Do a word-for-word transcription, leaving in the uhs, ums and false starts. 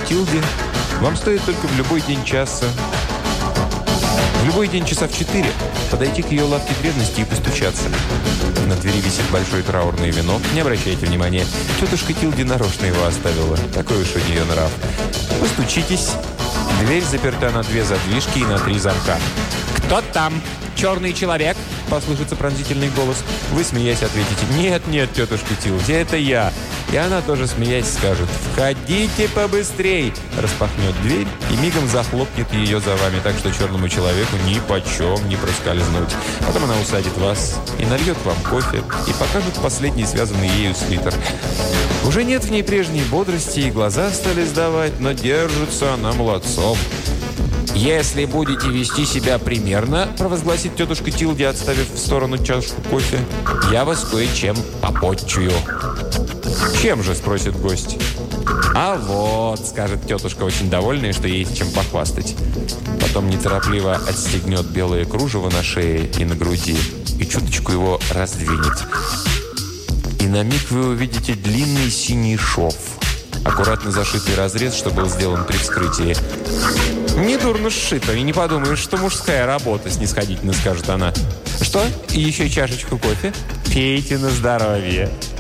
Тилде вам стоит только в любой день часа, в любой день часа в четыре подойти к ее лавке древности и постучаться. На двери висит большой траурный венок. Не обращайте внимания, тетушка Тилде нарочно его оставила. Такой уж у нее нрав. Постучитесь. Дверь заперта на две задвижки и на три замка. «Кто там? Черный человек?» – послышится пронзительный голос. Вы, смеясь, ответите: «Нет, нет, тетушка Тилде, это я». И она тоже, смеясь, скажет: «Входите побыстрей!» Распахнет дверь и мигом захлопнет ее за вами, так что черному человеку ни почем не проскользнуть. Потом она усадит вас и нальет вам кофе, и покажет последний связанный ею свитер. Уже нет в ней прежней бодрости, и глаза стали сдавать, но держится она молодцом. «Если будете вести себя примерно, — провозгласит тетушка Тилде, отставив в сторону чашку кофе, — я вас кое-чем попотчую». «Чем же?» – спросит гость. «А вот, — скажет тетушка, очень довольная, что есть чем похвастать. Потом неторопливо отстегнет белое кружево на шее и на груди и чуточку его раздвинет. И на миг вы увидите длинный синий шов, аккуратно зашитый разрез, что был сделан при вскрытии. «Недурно сшито, и не подумаешь, что мужская работа», – снисходительно скажет она. «Что? И еще чашечку кофе? Пейте на здоровье».